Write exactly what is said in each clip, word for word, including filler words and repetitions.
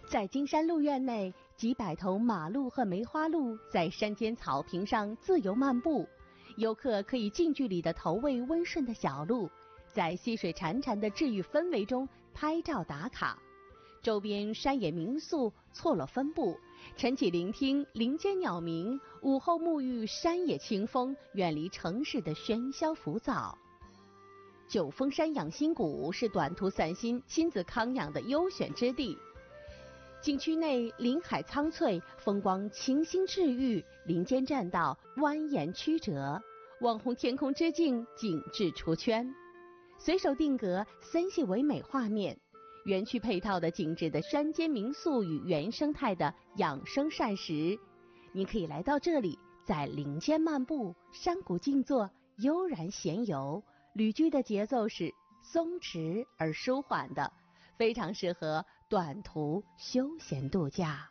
在金山鹿苑内，几百头马鹿和梅花鹿在山间草坪上自由漫步，游客可以近距离地投喂温顺的小鹿，在溪水潺潺的治愈氛围中拍照打卡。周边山野民宿错落分布，晨起聆听林间鸟鸣，午后沐浴山野清风，远离城市的喧嚣浮躁。九峰山养心谷是短途散心、亲子康养的优选之地。景区内林海苍翠，风光清新治愈，林间栈道蜿蜒曲折，网红天空之境景致出圈，随手定格森系唯美画面。园区配套的精致的山间民宿与原生态的养生膳食，你可以来到这里，在林间漫步，山谷静坐，悠然闲游。旅居的节奏是松弛而舒缓的，非常适合短途休闲度假。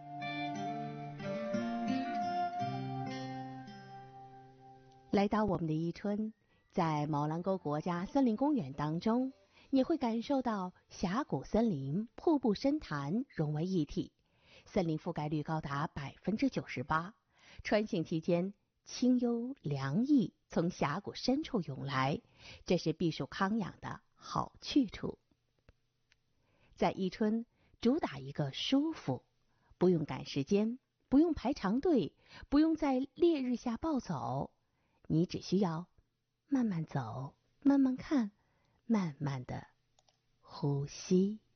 来到我们的伊春，在毛兰沟国家森林公园当中，你会感受到峡谷森林、瀑布深潭融为一体，森林覆盖率高达百分之九十八。穿行期间，清幽凉意从峡谷深处涌来，这是避暑康养的好去处。在伊春，主打一个舒服，不用赶时间，不用排长队，不用在烈日下暴走，你只需要慢慢走，慢慢看，慢慢的呼吸。